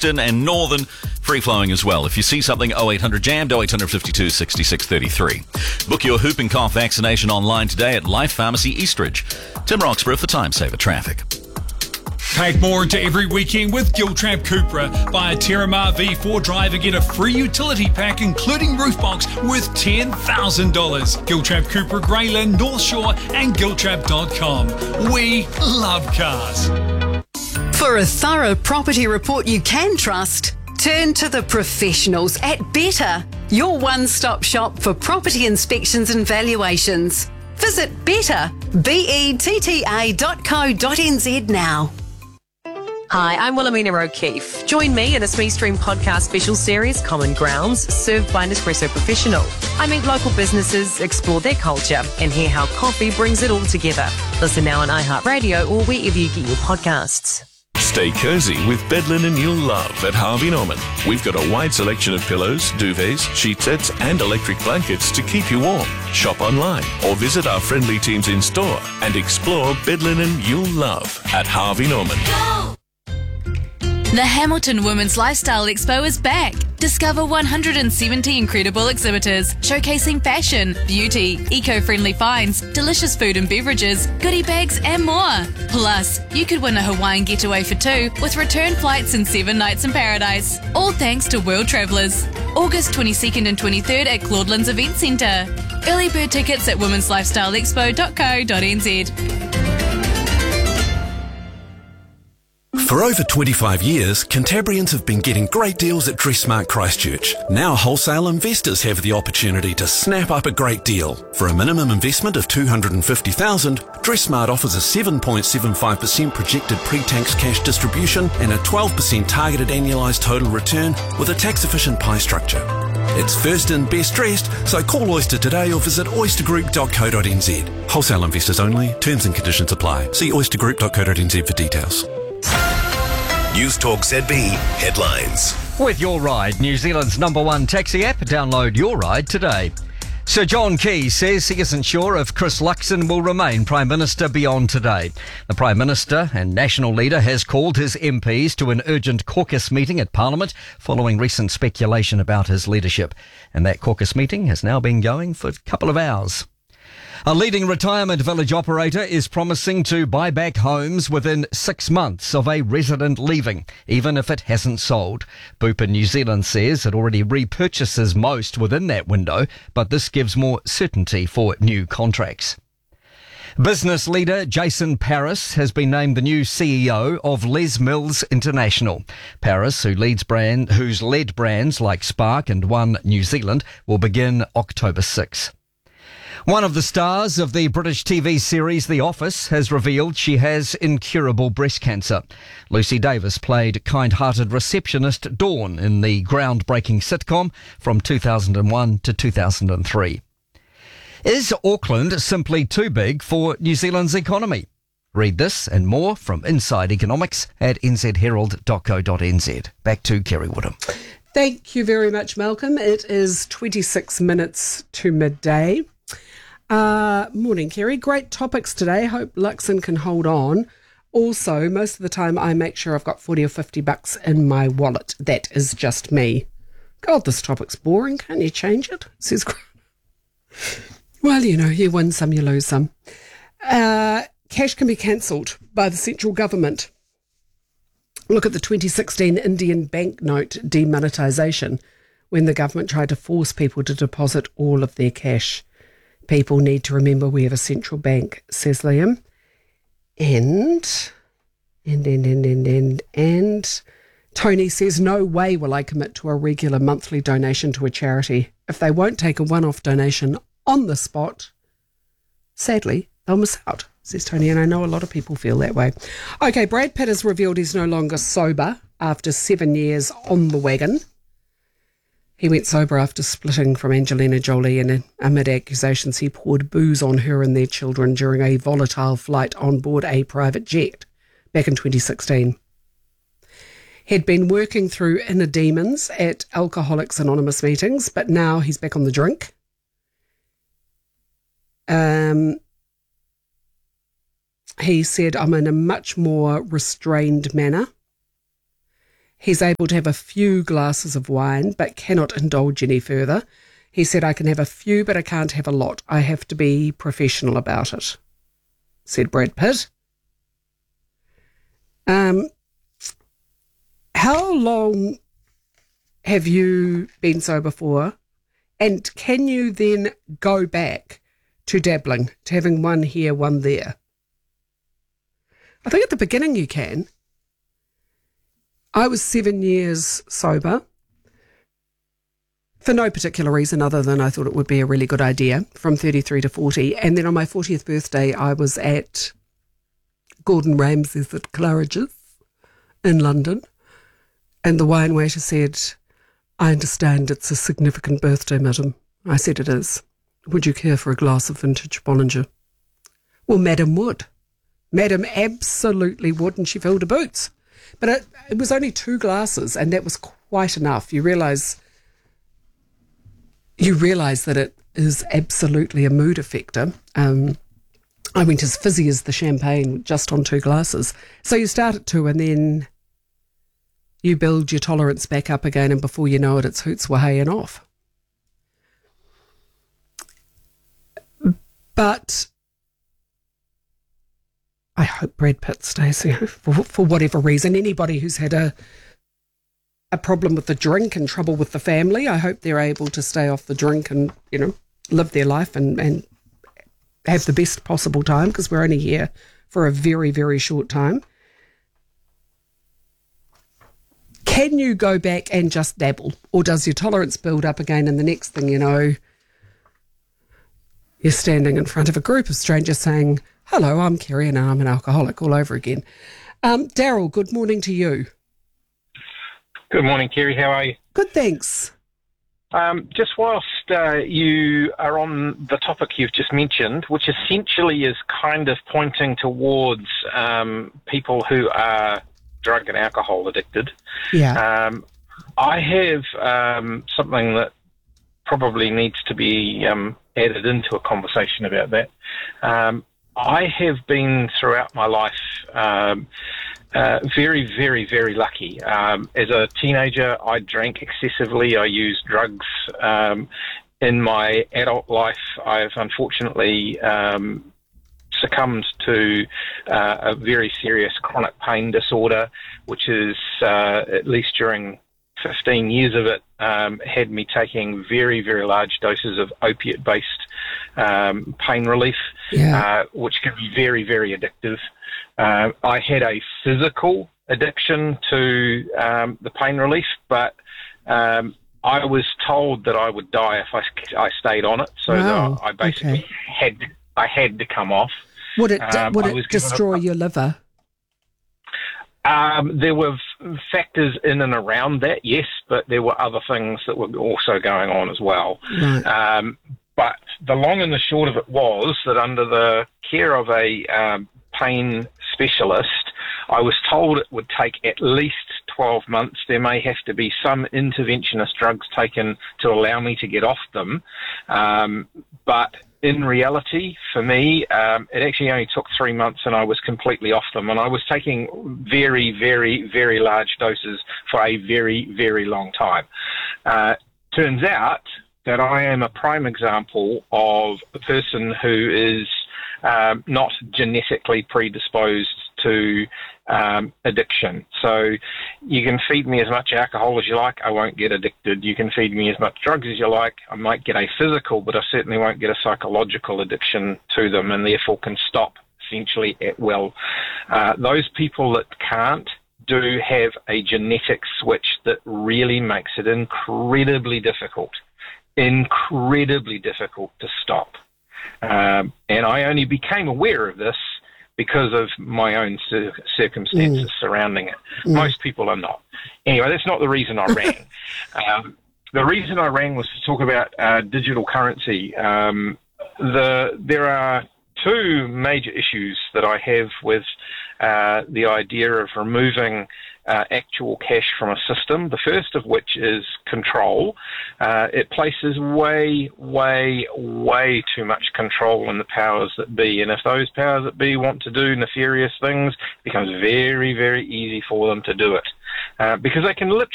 and northern, free-flowing as well. If you see something, 0800 JAMmed, 0800 52 66 33. Book your whooping cough vaccination online today at Life Pharmacy Eastridge. Tim Roxburgh for Time Saver Traffic. Pack more into every weekend with Giltrap Cupra. Buy a Terramar V4 drive and get a free utility pack including roof box worth $10,000. Giltrap Cupra, Greyland, North Shore and Giltrap.com. We love cars. For a thorough property report you can trust, turn to the professionals at Better, your one-stop shop for property inspections and valuations. Visit betta.co.nz now. Hi, I'm Wilhelmina O'Keefe. Join me in a Smee Stream podcast special series, Common Grounds, served by Nespresso Professional. I meet local businesses, explore their culture, and hear how coffee brings it all together. Listen now on iHeartRadio or wherever you get your podcasts. Stay cozy with bed linen you'll love at Harvey Norman. We've got a wide selection of pillows, duvets, sheet sets and electric blankets to keep you warm. Shop online or visit our friendly teams in store and explore bed linen you'll love at Harvey Norman. Go! The Hamilton Women's Lifestyle Expo is back. Discover 170 incredible exhibitors showcasing fashion, beauty, eco-friendly finds, delicious food and beverages, goodie bags and more. Plus, you could win a Hawaiian getaway for two with return flights and 7 nights in paradise. All thanks to World Travellers. August 22nd and 23rd at Claudelands Event Centre. Early bird tickets at womenslifestyleexpo.co.nz. For over 25 years, Cantabrians have been getting great deals at Dressmart Christchurch. Now wholesale investors have the opportunity to snap up a great deal. For a minimum investment of $250,000, Dressmart offers a 7.75% projected pre-tax cash distribution and a 12% targeted annualised total return with a tax-efficient pie structure. It's first in, best dressed, so call Oyster today or visit oystergroup.co.nz. Wholesale investors only. Terms and conditions apply. See oystergroup.co.nz for details. News Talk ZB headlines. With Your Ride, New Zealand's #1 taxi app, download Your Ride today. Sir John Key says he isn't sure if Chris Luxon will remain Prime Minister beyond today. The Prime Minister and National Leader has called his MPs to an urgent caucus meeting at Parliament following recent speculation about his leadership. And that caucus meeting has now been going for a couple of hours. A leading retirement village operator is promising to buy back homes within 6 months of a resident leaving, even if it hasn't sold. Bupa New Zealand says it already repurchases most within that window, but this gives more certainty for new contracts. Business leader Jason Paris has been named the new CEO of Les Mills International. Paris, who's led brands like Spark and One New Zealand, will begin October 6. One of the stars of the British TV series The Office has revealed she has incurable breast cancer. Lucy Davis played kind-hearted receptionist Dawn in the groundbreaking sitcom from 2001 to 2003. Is Auckland simply too big for New Zealand's economy? Read this and more from Inside Economics at nzherald.co.nz. Back to Kerry Woodham. Thank you very much, Malcolm. It is 26 minutes to midday. Morning, Kerry. Great topics today. Hope Luxon can hold on. Also, most of the time I make sure I've got 40 or 50 bucks in my wallet. That is just me. God, this topic's boring. Can't you change it? Says, well, you win some, you lose some. Cash can be cancelled by the central government. Look at the 2016 Indian banknote demonetisation when the government tried to force people to deposit all of their cash. People need to remember we have a central bank, says Liam. And Tony says, no way will I commit to a regular monthly donation to a charity. If they won't take a one-off donation on the spot, sadly, they'll miss out, says Tony, and I know a lot of people feel that way. Okay, Brad Pitt has revealed he's no longer sober after 7 years on the wagon. He went sober after splitting from Angelina Jolie, and amid accusations he poured booze on her and their children during a volatile flight on board a private jet back in 2016. He'd been working through inner demons at Alcoholics Anonymous meetings, but now he's back on the drink. He said, I'm in a much more restrained manner. He's able to have a few glasses of wine, but cannot indulge any further. He said, I can have a few, but I can't have a lot. I have to be professional about it, said Brad Pitt. How long have you been sober for? And can you then go back to dabbling, to having one here, one there? I think at the beginning you can. I was 7 years sober for no particular reason other than I thought it would be a really good idea, from 33 to 40. And then on my 40th birthday, I was at Gordon Ramsay's at Claridge's in London. And the wine waiter said, I understand it's a significant birthday, madam. I said, it is. Would you care for a glass of vintage Bollinger? Well, madam would. Madam absolutely would, and she filled her boots. But it was only 2 glasses, and that was quite enough. You realise that it is absolutely a mood affector. I went as fizzy as the champagne just on 2 glasses. So you start at 2 and then you build your tolerance back up again, and before you know it, it's hoots, wahey and off. But I hope Brad Pitt stays here for whatever reason. Anybody who's had a problem with the drink and trouble with the family, I hope they're able to stay off the drink and, live their life and have the best possible time, because we're only here for a very, very short time. Can you go back and just dabble? Or does your tolerance build up again, and the next thing you know, you're standing in front of a group of strangers saying, hello, I'm Kerry and I'm an alcoholic all over again. Daryl, good morning to you. Good morning, Kerry. How are you? Good, thanks. Just whilst you are on the topic you've just mentioned, which essentially is kind of pointing towards people who are drug and alcohol addicted. Yeah. I have something that probably needs to be added into a conversation about that. I have been throughout my life very, very, very lucky. As a teenager, I drank excessively. I used drugs. In my adult life, I've unfortunately succumbed to a very serious chronic pain disorder, which is, at least during 15 years of it, had me taking very, very large doses of opiate-based pain relief, which can be very, very addictive. I had a physical addiction to the pain relief, but I was told that I would die if I stayed on it, so that I basically had to come off. Would it destroy your liver? There were factors in and around that, yes, but there were other things that were also going on as well. Right. But the long and the short of it was that under the care of a pain specialist, I was told it would take at least 12 months. There may have to be some interventionist drugs taken to allow me to get off them. But in reality, for me, it actually only took 3 months and I was completely off them. And I was taking very, very, very large doses for a very, very long time. Turns out that I am a prime example of a person who is not genetically predisposed to addiction. So you can feed me as much alcohol as you like, I won't get addicted. You can feed me as much drugs as you like, I might get a physical, but I certainly won't get a psychological addiction to them, and therefore can stop essentially at will. Those people that can't do have a genetic switch that really makes it incredibly difficult to stop. And I only became aware of this because of my own circumstances surrounding it. Most people are not. Anyway, that's not the reason I rang. The reason I rang was to talk about digital currency. There are 2 major issues that I have with the idea of removing actual cash from a system, the first of which is control. It places way too much control in the powers that be. And if those powers that be want to do nefarious things, it becomes very, very easy for them to do it. Because they can literally